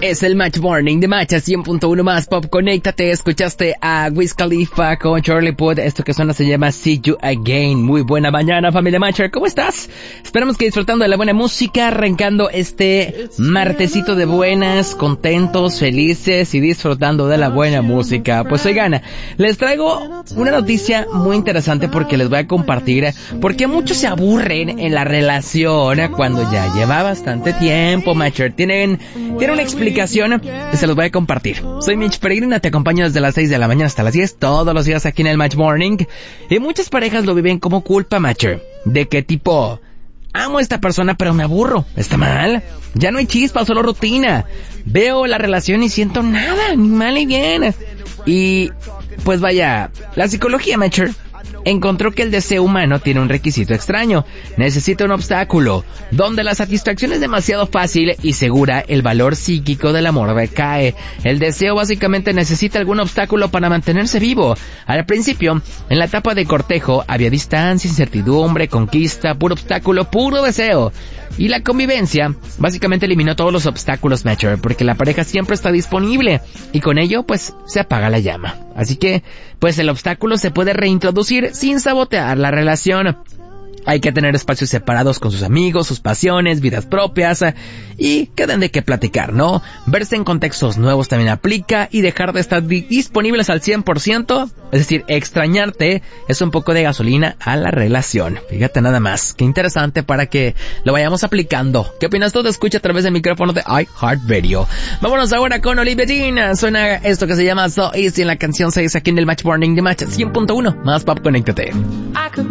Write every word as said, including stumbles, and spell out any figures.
Es el Match Morning de Match cien punto uno más Pop. Conéctate, escuchaste a Wiz Khalifa con Charlie Puth. Esto que suena se llama See You Again. Muy buena mañana, familia Matcher. ¿Cómo estás? Esperamos que disfrutando de la buena música, arrancando este martesito de buenas, contentos, felices y disfrutando de la buena música. Pues oigan, les traigo una noticia muy interesante porque les voy a compartir porque muchos se aburren en la relación cuando ya lleva bastante tiempo, Matcher. Tienen, tienen una explicación y se los voy a compartir. Soy Mitch Peregrina, te acompaño desde las seis de la mañana hasta las diez, todos los días aquí en el Match Morning. Y muchas parejas lo viven como culpa, Matcher. De que tipo, amo a esta persona pero me aburro. ¿Está mal? Ya no hay chispa, solo rutina. Veo la relación y siento nada, ni mal ni bien. Y pues vaya, la psicología, Matcher, encontró que el deseo humano tiene un requisito extraño. Necesita un obstáculo. Donde la satisfacción es demasiado fácil y segura, el valor psíquico del amor decae. El deseo básicamente necesita algún obstáculo para mantenerse vivo. Al principio, en la etapa de cortejo, había distancia, incertidumbre, conquista, puro obstáculo, puro deseo. Y la convivencia básicamente eliminó todos los obstáculos, Matcher, porque la pareja siempre está disponible y con ello pues se apaga la llama. Así que pues el obstáculo se puede reintroducir sin sabotear la relación. Hay que tener espacios separados con sus amigos, sus pasiones, vidas propias y queden de qué platicar, ¿no? Verse en contextos nuevos también aplica y dejar de estar disponibles al cien por ciento, es decir, extrañarte, es un poco de gasolina a la relación. Fíjate nada más, qué interesante para que lo vayamos aplicando. ¿Qué opinas tú? Te escucha a través del micrófono de iHeartRadio. Vámonos ahora con Olivia Dean. Suena esto que se llama So Easy en la canción seis aquí en el Match Morning de Match cien punto uno más Pop. Conéctate.